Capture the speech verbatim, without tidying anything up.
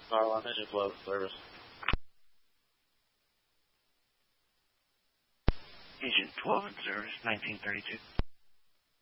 Carl, I'm Agent twelve service. Agent twelve in service, nineteen thirty-two.